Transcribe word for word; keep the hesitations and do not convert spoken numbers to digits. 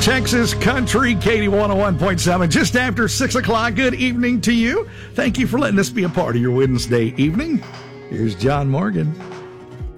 Texas Country, Katie one oh one point seven, just after six o'clock. Good evening to you. Thank you for letting us be a part of your Wednesday evening. Here's John Morgan.